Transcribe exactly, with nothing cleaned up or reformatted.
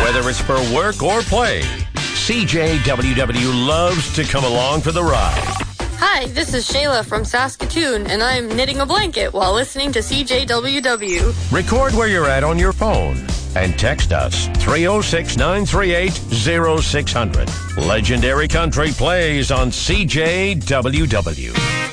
Whether it's for work or play, C J W W loves to come along for the ride. Hi, this is Shayla from Saskatoon, and I'm knitting a blanket while listening to C J W W. Record where you're at on your phone and text us three oh six, nine three eight, oh six hundred. Legendary Country plays on C J W W.